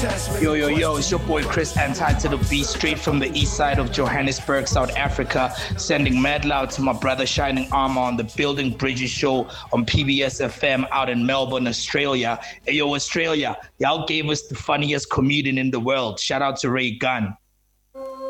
Yo, yo, yo, it's your boy Chris Anti to the beat, straight from the east side of Johannesburg, South Africa. Sending mad loud to my brother Shining Armor on the Building Bridges show on PBS FM out in Melbourne, Australia. Hey, yo, Australia, y'all gave us the funniest comedian in the world. Shout out to Ray Gunn.